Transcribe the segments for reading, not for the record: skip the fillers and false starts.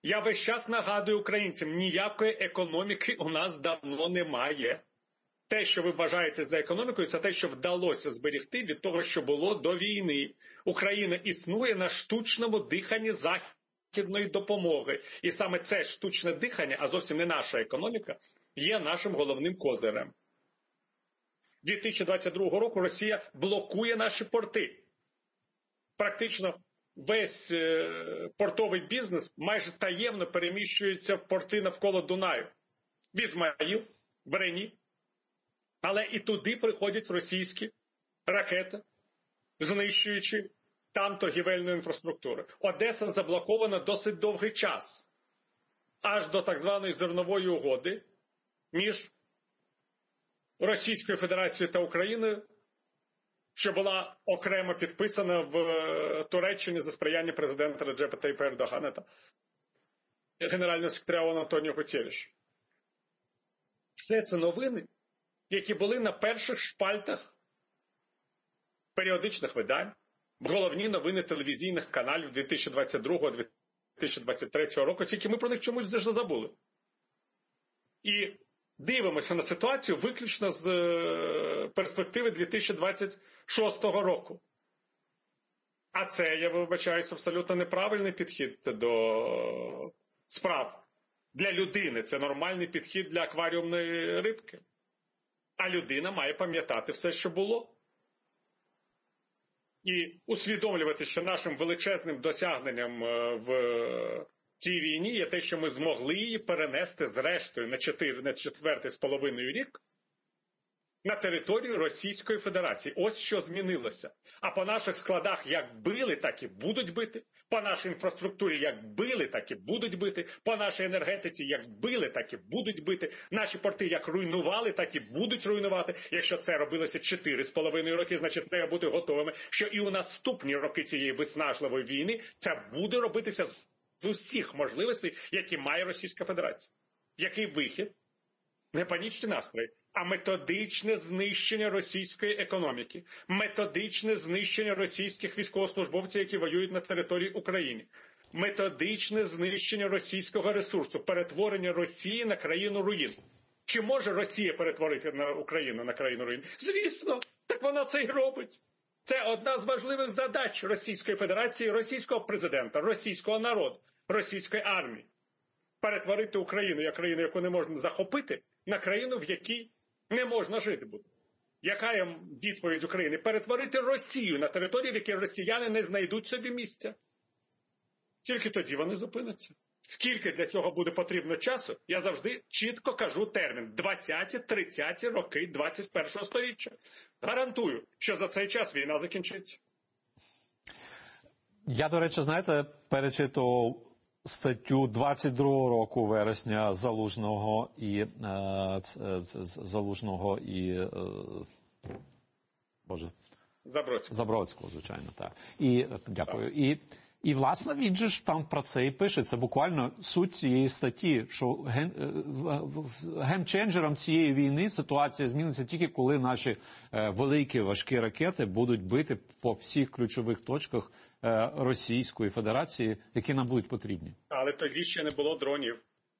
Я весь час нагадую українцям, ніякої економіки у нас давно немає. Те, що ви вважаєте за економікою, це те, що вдалося зберегти від того, що було до війни. Україна існує на штучному диханні західної допомоги. І саме це штучне дихання, а зовсім не наша економіка, є нашим головним козирем. 2022 року Росія блокує наші порти. Практично весь портовий бізнес майже таємно переміщується в порти навколо Дунаю. В Ізмаїл, в Рені. Але і туди приходять російські ракети, знищуючи там торгівельну інфраструктуру. Одеса заблокована досить довгий час. Аж до так званої зернової угоди між Російською Федерацією та Україною, що була окремо підписана в Туреччині за сприяння президента Реджепа Тайпа Ердогана та генерального секретаря ООН Антоніо Гутерреша. Все це новини, які були на перших шпальтах періодичних видань, в головні новини телевізійних каналів 2022-2023 року, тільки ми про них чомусь забули. І дивимося на ситуацію виключно з перспективи 2026 року. А це, я вибачаюсь, абсолютно неправильний підхід до справ. Для людини це нормальний підхід для акваріумної рибки. А людина має пам'ятати все, що було. І усвідомлювати, що нашим величезним досягненням в цій війні є те, що ми змогли її перенести зрештою на 4,5 рік на територію Російської Федерації. Ось що змінилося. А по наших складах як били, так і будуть бити. По нашій інфраструктурі як били, так і будуть бити. По нашій енергетиці як били, так і будуть бити. Наші порти як руйнували, так і будуть руйнувати. Якщо це робилося 4,5 роки, значить треба бути готовими, що і у наступні роки цієї виснажливої війни це буде робитися з усіх можливостей, які має Російська Федерація. Який вихід? Не панічні настрої, а методичне знищення російської економіки, методичне знищення російських військовослужбовців, які воюють на території України, методичне знищення російського ресурсу, перетворення Росії на країну руїн. Чи може Росія перетворити на Україну на країну руїн? Звісно, так вона це й робить. Це одна з важливих задач Російської Федерації, російського президента, російського народу, російської армії. Перетворити Україну як країну, яку не можна захопити, на країну, в якій не можна жити буде. Яка є відповідь України? Перетворити Росію на територію, в якій росіяни не знайдуть собі місця. Тільки тоді вони зупиняться. Скільки для цього буде потрібно часу, я завжди чітко кажу термін. 20-30 роки 21-го сторіччя. Гарантую, що за цей час війна закінчиться. Я, до речі, знаєте, перечитував статтю 22-го року вересня Залужного і Забродського, звичайно, так. І дякую. І власне він же ж там про це і пише. Це буквально суть цієї статті, що геймченджером цієї війни ситуація зміниться тільки коли наші великі важкі ракети будуть бити по всіх ключових точках Російської Федерації, які нам будуть потрібні. Але тоді ще не було дронів.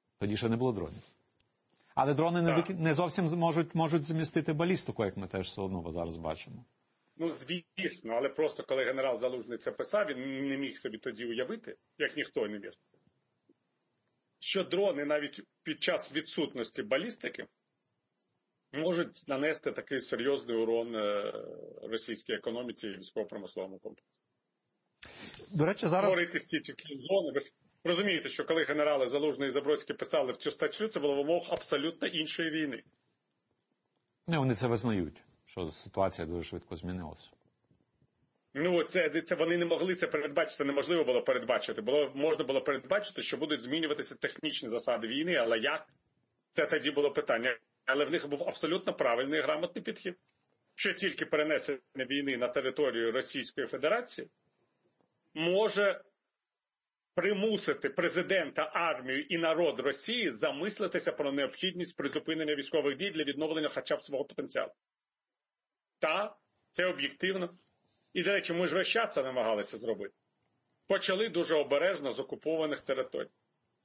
Але дрони не зовсім можуть замістити балістику, як ми теж все одно зараз бачимо. Ну, звісно, але просто коли генерал Залужний це писав, він не міг собі тоді уявити, як ніхто не міг, що дрони навіть під час відсутності балістики можуть нанести такий серйозний урон російській економіці і військово-промисловому комплексу. До речі, зараз... Створити всі ці зони. Ви розумієте, що коли генерали Залужний і Забродський писали в цю статтю, це було в умовах абсолютно іншої війни. Не, вони це визнають, що ситуація дуже швидко змінилася. Ну, це вони не могли це передбачити, це неможливо було передбачити. Можна було передбачити, що будуть змінюватися технічні засади війни, але як? Це тоді було питання. Але в них був абсолютно правильний і грамотний підхід. Що тільки перенесення війни на територію Російської Федерації може примусити президента, армію і народ Росії замислитися про необхідність призупинення військових дій для відновлення хоча б свого потенціалу. Та, це об'єктивно. І, до речі, ми ж весь час це намагалися зробити. Почали дуже обережно з окупованих територій.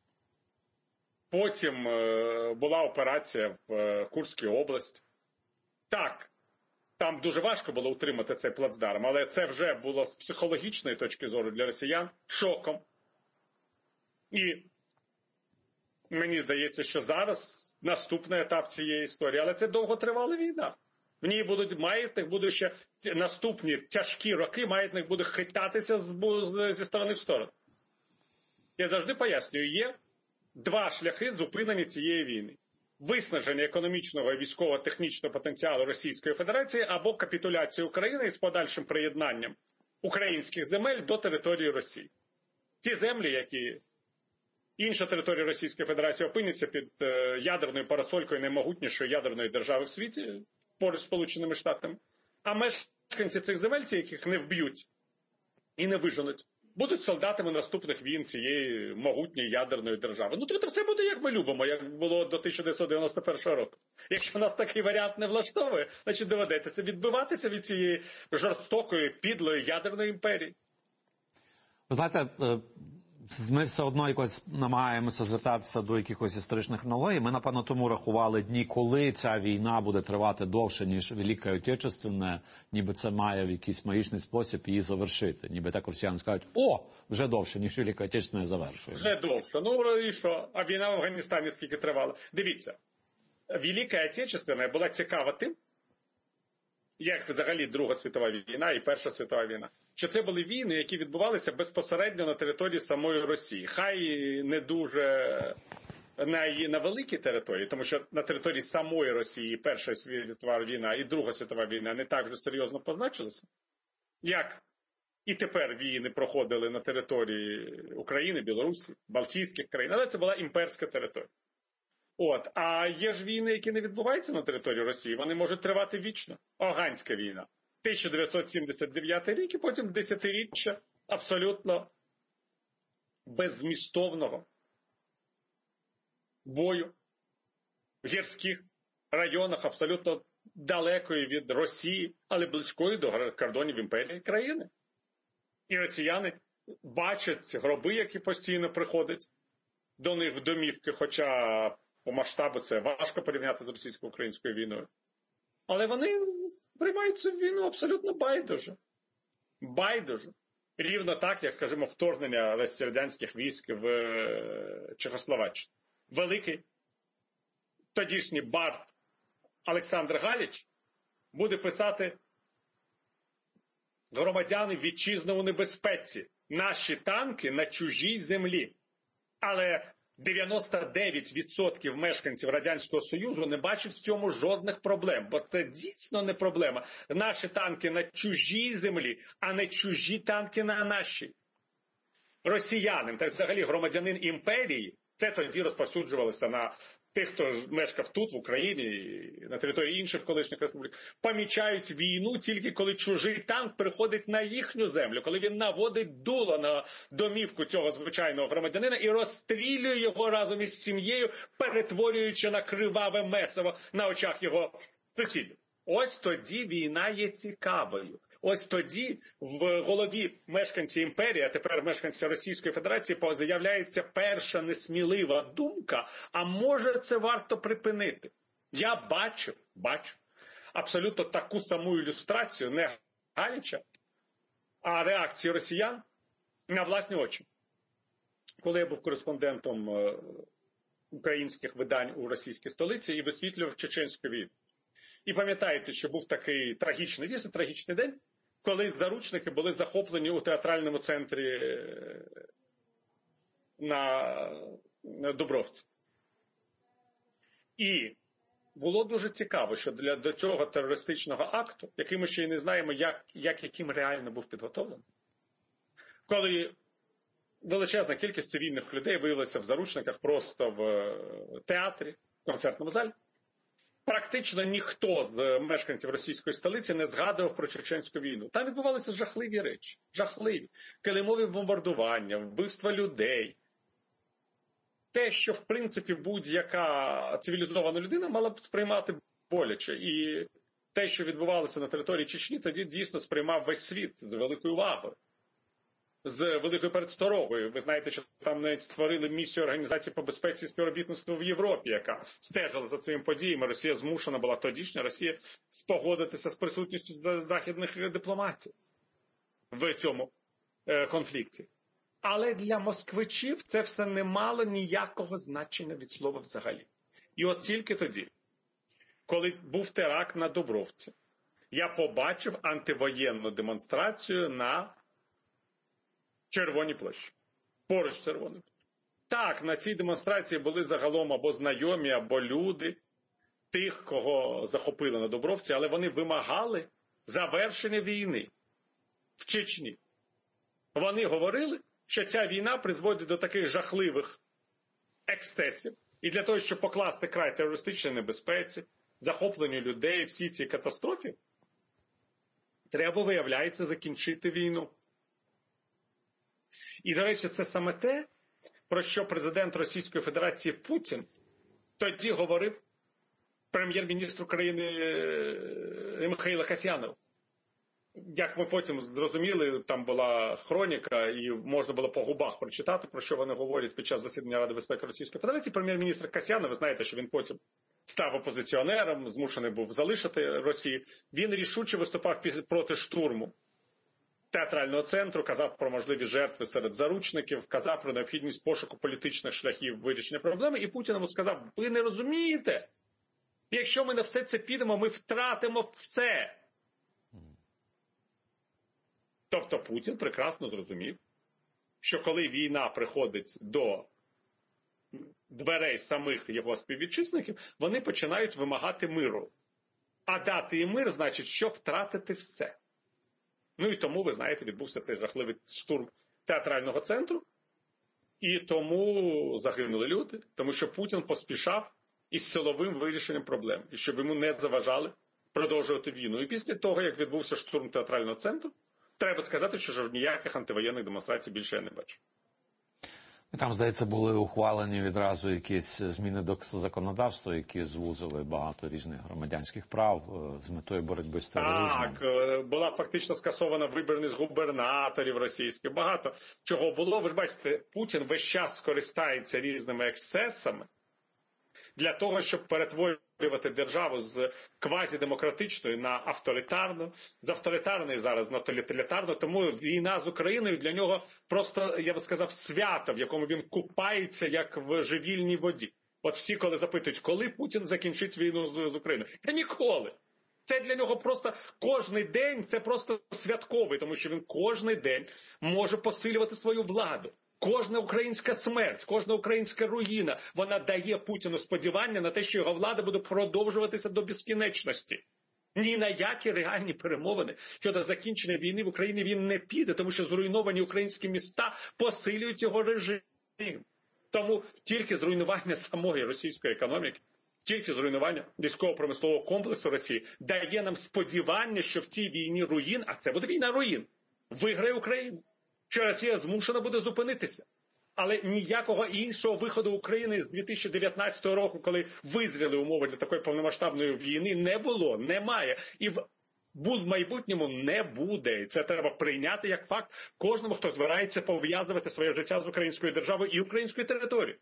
Потім була операція в Курській області. Так, там дуже важко було утримати цей плацдарм, але це вже було з психологічної точки зору для росіян шоком. І мені здається, що зараз наступний етап цієї історії, але це довготривала війна. В ній маятник буде ще наступні тяжкі роки, маятник буде хитатися зі сторони в сторону. Я завжди пояснюю, є два шляхи зупинення цієї війни. Виснаження економічного і військово-технічного потенціалу Російської Федерації або капітуляція України із подальшим приєднанням українських земель до території Росії. Ті землі, які інша територія Російської Федерації опиниться під ядерною парасолькою наймогутнішої ядерної держави в світі, поруч з Сполученими Штатами, а мешканці цих земель, ці, яких не вб'ють і не виженуть, будуть солдатами наступних війн цієї могутньої ядерної держави. Ну, тобто все буде, як ми любимо, як було до 1991 року. Якщо нас такий варіант не влаштовує, значить доведеться відбиватися від цієї жорстокої, підлої ядерної імперії. Ви знаєте, ми все одно якось намагаємося звертатися до якихось історичних аналогій. Ми, напевно, тому рахували дні, коли ця війна буде тривати довше, ніж Велика Отечественна, ніби це має в якийсь магічний спосіб її завершити. Ніби так росіяни скажуть, вже довше, ніж Велика Отечественна завершує. Вже довше. Ну і що? А війна в Афганістані скільки тривала? Дивіться, Велика Отечественна була цікава тим, як взагалі Друга світова війна і Перша світова війна, що це були війни, які відбувалися безпосередньо на території самої Росії. Хай не дуже на великій території, тому що на території самої Росії Перша світова війна і Друга світова війна не так вже серйозно позначилися, як і тепер війни проходили на території України, Білорусі, Балтійських країн, але це була імперська територія. А є ж війни, які не відбуваються на території Росії, вони можуть тривати вічно. Афганська війна. 1979 рік і потім десятиріччя абсолютно беззмістовного бою в гірських районах абсолютно далекої від Росії, але близької до кордонів імперії країни. І росіяни бачать гроби, які постійно приходять до них в домівки, хоча по масштабу це важко порівняти з російсько-українською війною. Але вони приймають цю війну абсолютно байдуже. Байдуже. Рівно так, як, скажімо, вторгнення радянських військ в Чехословаччину. Великий тодішній бард Олександр Галіч буде писати: громадяни вітчизни у небезпеці, наші танки на чужій землі. Але 99% мешканців Радянського Союзу не бачать в цьому жодних проблем, бо це дійсно не проблема. Наші танки на чужій землі, а не чужі танки на нашій. Росіянин, так взагалі громадянин імперії, це тоді розповсюджувалося на тих, хто мешкав тут, в Україні, і на території інших колишніх республік, помічають війну тільки коли чужий танк приходить на їхню землю, коли він наводить дуло на домівку цього звичайного громадянина і розстрілює його разом із сім'єю, перетворюючи на криваве месиво на очах його сусідів. Ось тоді війна є цікавою. Ось тоді в голові мешканців імперії, а тепер мешканців Російської Федерації, з'являється перша несмілива думка, а може це варто припинити. Я бачу абсолютно таку саму ілюстрацію, не Галіча, а реакцію росіян на власні очі. Коли я був кореспондентом українських видань у російській столиці і висвітлював Чеченську війну. І пам'ятаєте, що був такий трагічний, дійсно трагічний день, коли заручники були захоплені у театральному центрі на Дубровці. І було дуже цікаво, що до цього терористичного акту, який ми ще й не знаємо, яким реально був підготовлений, коли величезна кількість цивільних людей виявилася в заручниках просто в театрі, в концертному залі, практично ніхто з мешканців російської столиці не згадував про Чеченську війну. Там відбувалися жахливі речі. Жахливі. Килимові бомбардування, вбивства людей. Те, що, в принципі, будь-яка цивілізована людина мала б сприймати боляче. І те, що відбувалося на території Чечні, тоді дійсно сприймав весь світ з великою увагою. з Великою Пересторогою. Ви знаєте, що там навіть створили місію Організації по безпеці і співробітництву в Європі, яка стежила за цими подіями. Росія змушена була, тодішня Росія, спогодитися з присутністю західних дипломатів в цьому конфлікті. Але для москвичів це все не мало ніякого значення від слова взагалі. І от тільки тоді, коли був теракт на Дубровці, я побачив антивоєнну демонстрацію на Червоній площі. Поруч з Червоною. Так, на цій демонстрації були загалом або знайомі, або люди тих, кого захопили на Дубровці, але вони вимагали завершення війни в Чечні. Вони говорили, що ця війна призводить до таких жахливих ексцесів. І для того, щоб покласти край терористичній небезпеці, захопленню людей, всій цій катастрофі, треба, виявляється, закінчити війну. І, до речі, це саме те, про що президент Російської Федерації Путін тоді говорив прем'єр-міністру країни Михайла Касьянову. Як ми потім зрозуміли, там була хроніка, і можна було по губах прочитати, про що вони говорять під час засідання Ради безпеки Російської Федерації. Прем'єр-міністр Касьянов, ви знаєте, що він потім став опозиціонером, змушений був залишити Росію. Він рішуче виступав проти штурму театрального центру, казав про можливі жертви серед заручників, казав про необхідність пошуку політичних шляхів вирішення проблеми, і Путін йому сказав: ви не розумієте, якщо ми на все це підемо, ми втратимо все. Тобто Путін прекрасно зрозумів, що коли війна приходить до дверей самих його співвітчизників, вони починають вимагати миру. А дати їм мир значить, що втратити все. Ну і тому, ви знаєте, відбувся цей жахливий штурм театрального центру, і тому загинули люди, тому що Путін поспішав із силовим вирішенням проблем, і щоб йому не заважали продовжувати війну. І після того, як відбувся штурм театрального центру, треба сказати, що ніяких антивоєнних демонстрацій більше я не бачу. Там, здається, були ухвалені відразу якісь зміни до законодавства, які звузили багато різних громадянських прав з метою боротьби з тероризмом. Так, була фактично скасована виборність губернаторів російських, багато чого було. Ви ж бачите, Путін весь час скористається різними ексцесами для того, щоб перетворювати державу з квазідемократичної на авторитарну, з авторитарної зараз на тоталітарну. Тому війна з Україною для нього просто, я би сказав, свято, в якому він купається, як в живільній воді. От всі, коли запитують, коли Путін закінчить війну з Україною? Та ніколи. Це для нього просто кожний день, це просто святковий, тому що він кожний день може посилювати свою владу. Кожна українська смерть, кожна українська руїна, вона дає Путіну сподівання на те, що його влада буде продовжуватися до безкінечності. Ні на які реальні перемовини щодо закінчення війни в Україні він не піде, тому що зруйновані українські міста посилюють його режим. Тому тільки зруйнування самої російської економіки, тільки зруйнування військово-промислового комплексу Росії дає нам сподівання, що в цій війні руїн, а це буде війна руїн, виграє Україна. Що Росія змушена буде зупинитися. Але ніякого іншого виходу України з 2019 року, коли визріли умови для такої повномасштабної війни, не було, немає. І в майбутньому не буде. І це треба прийняти як факт кожному, хто збирається пов'язувати своє життя з українською державою і українською територією.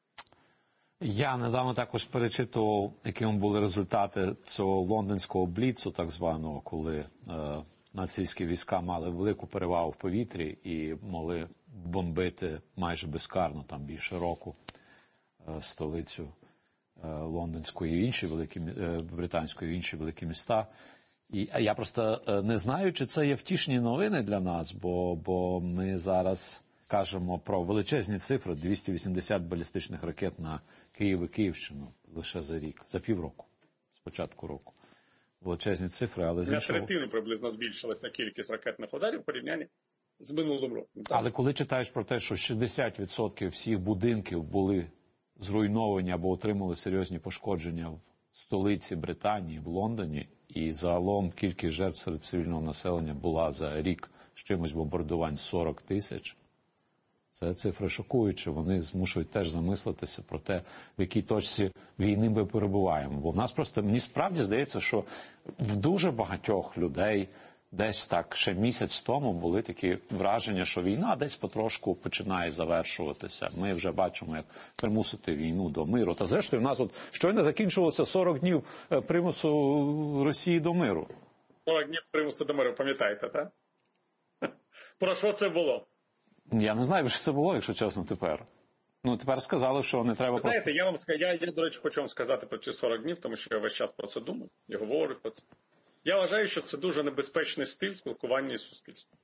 Я недавно також перечитував, якими були результати цього лондонського бліцу, так званого, коли нацистські війська мали велику перевагу в повітрі і могли бомбити майже безкарно, там більше року, столицю лондонську і інші великі, британську і інші великі міста. А я просто не знаю, чи це є втішні новини для нас, бо ми зараз кажемо про величезні цифри, 280 балістичних ракет на Київ і Київщину лише за рік, за півроку, з початку року. Величезні цифри, але з іншого... На третину приблизно збільшилась на кількість ракетних ударів в порівнянні з минулим роком. Але коли читаєш про те, що 60% всіх будинків були зруйновані або отримали серйозні пошкодження в столиці Британії, в Лондоні, і загалом кількість жертв серед цивільного населення була за рік з чимось бомбардувань 40 тисяч, це цифри шокуючі, вони змушують теж замислитися про те, в якій точці війни ми перебуваємо. Бо в нас просто, мені справді здається, що в дуже багатьох людей десь так ще місяць тому були такі враження, що війна десь потрошку починає завершуватися. Ми вже бачимо, як примусити війну до миру. Та зрештою, в нас от щойно закінчилося 40 днів примусу Росії до миру. 40 днів примусу до миру, пам'ятаєте, так? Про що це було? Я не знаю, що це було, якщо чесно, тепер. Ну, тепер сказали, що не треба знаєте, я, до речі, хочу вам сказати про ці 40 днів, тому що я весь час про це думаю і говорю про це. Я вважаю, що це дуже небезпечний стиль спілкування із суспільством.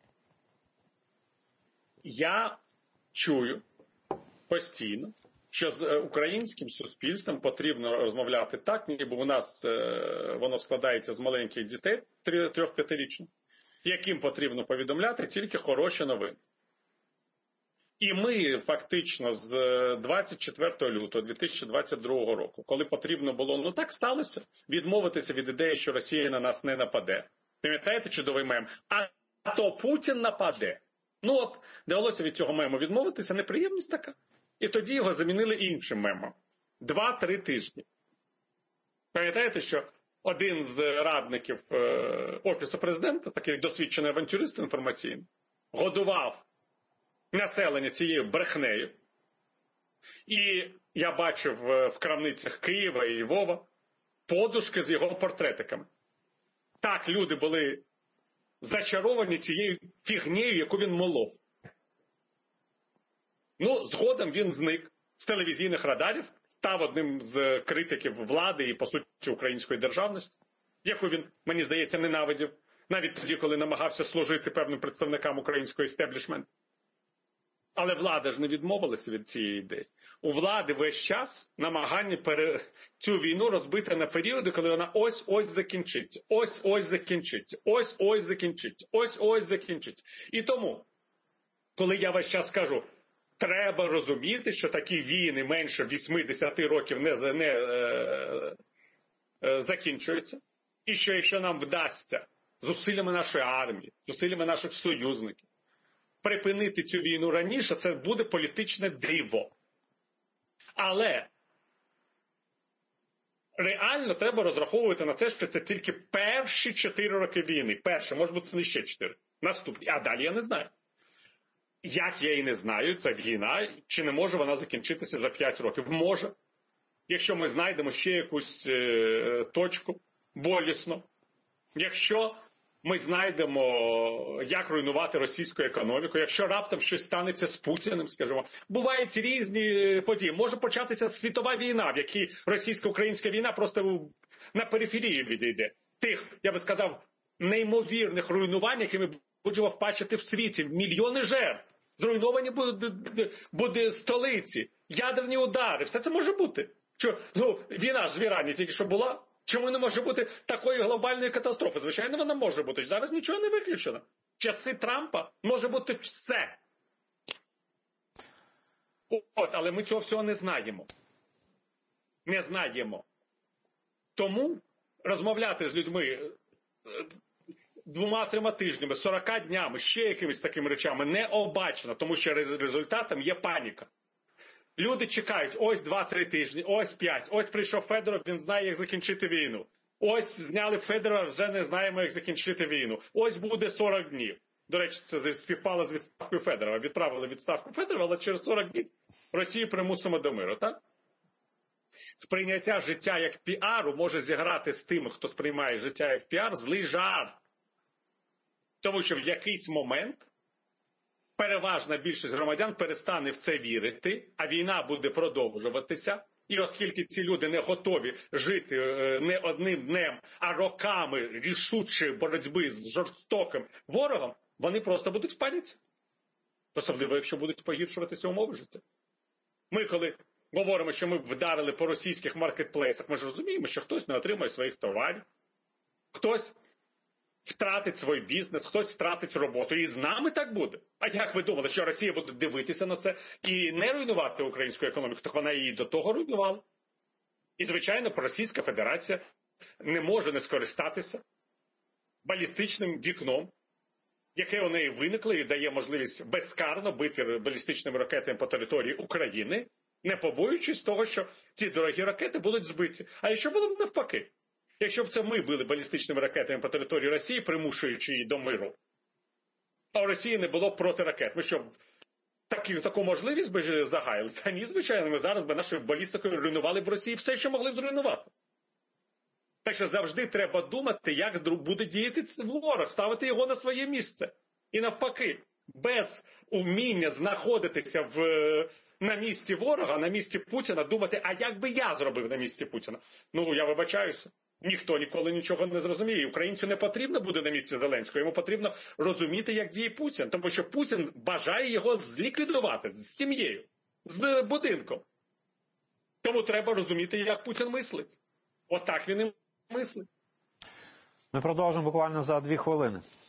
Я чую постійно, що з українським суспільством потрібно розмовляти так, ніби у нас воно складається з маленьких дітей 3-5-річних, яким потрібно повідомляти тільки хороші новини. І ми фактично з 24 лютого 2022 року, коли потрібно було, ну так сталося, відмовитися від ідеї, що Росія на нас не нападе. Пам'ятаєте чудовий мем? А то Путін нападе. Ну от, довелося від цього мему відмовитися, неприємність така. І тоді його замінили іншим мемом. 2-3 тижні. Пам'ятаєте, що один з радників Офісу президента, такий досвідчений авантюрист інформаційний, годував населення цією брехнею. І я бачив в крамницях Києва і Львова подушки з його портретиками. Так люди були зачаровані цією фігнею, яку він молов. Ну, згодом він зник з телевізійних радарів, став одним з критиків влади і, по суті, української державності, яку він, мені здається, ненавидів, навіть тоді, коли намагався служити певним представникам українського істеблішменту. Але влада ж не відмовилася від цієї ідеї. У влади весь час намагання цю війну розбити на періоди, коли вона ось-ось закінчиться, ось-ось закінчиться, ось-ось закінчиться, ось-ось закінчиться. І тому, коли я весь час кажу, треба розуміти, що такі війни менше 80 років не закінчуються, і що якщо нам вдасться зусиллями нашої армії, зусиллями наших союзників, припинити цю війну раніше, це буде політичне диво. Але реально треба розраховувати на це, що це тільки перші 4 роки війни. Перше, може бути не ще 4. Наступні. А далі я не знаю. Як я і не знаю, ця війна, чи не може вона закінчитися за 5 років? Може. Якщо ми знайдемо ще якусь точку болісно. Якщо ми знайдемо, як руйнувати російську економіку, якщо раптом щось станеться з Путіним, скажімо. Бувають різні події. Може початися світова війна, в якій російсько-українська війна просто на периферії відійде. Тих, я би сказав, неймовірних руйнувань, які ми будемо вбачити в світі. Мільйони жертв. Зруйновані буде столиці, ядерні удари. Все це може бути. Війна ж в Ірані тільки що була. Чому не може бути такої глобальної катастрофи? Звичайно, вона може бути. Зараз нічого не виключено. В часи Трампа може бути все. Але ми цього всього не знаємо. Не знаємо. Тому розмовляти з людьми 2-3 тижнями, 40 днями, ще якимись такими речами необачно, тому що результатом є паніка. Люди чекають, ось 2-3 тижні, ось 5, ось прийшов Федоров, він знає, як закінчити війну. Ось зняли Федорова, вже не знаємо, як закінчити війну. Ось буде 40 днів. До речі, це співпало з відставкою Федорова. Відправили відставку Федорова, але через 40 днів Росію примусимо до миру, так? Сприйняття життя як піару може зіграти з тим, хто сприймає життя як піар, злий жарт. Тому що в якийсь момент переважна більшість громадян перестане в це вірити, а війна буде продовжуватися. І оскільки ці люди не готові жити не одним днем, а роками рішучої боротьби з жорстоким ворогом, вони просто будуть в паніці. Особливо, якщо будуть погіршуватися умови життя. Ми, коли говоримо, що ми вдарили по російських маркетплейсах, ми ж розуміємо, що хтось не отримає своїх товарів, хтось втратить свій бізнес, хтось втратить роботу. І з нами так буде. А як ви думали, що Росія буде дивитися на це і не руйнувати українську економіку? Так вона її до того руйнувала. І, звичайно, Російська Федерація не може не скористатися балістичним вікном, яке у неї виникло і дає можливість безкарно бити балістичними ракетами по території України, не побоюючись того, що ці дорогі ракети будуть збиті. А якщо було б навпаки? Якщо б це ми били балістичними ракетами по території Росії, примушуючи її до миру, а у Росії не було протиракет, ми що, таку можливість би загаяли? Та ні, звичайно, ми зараз би нашою балістикою руйнували в Росії все, що могли б зруйнувати. Так що завжди треба думати, як буде діяти ворог, ставити його на своє місце. І навпаки, без уміння знаходитися на місці ворога, на місці Путіна, думати, а як би я зробив на місці Путіна? Ну, я вибачаюся. Ніхто ніколи нічого не зрозуміє. Українцю не потрібно буде на місці Зеленського, йому потрібно розуміти, як діє Путін. Тому що Путін бажає його зліквідувати з сім'єю, з будинком. Тому треба розуміти, як Путін мислить. Отак він і мислить. Ми продовжимо буквально за 2 хвилини.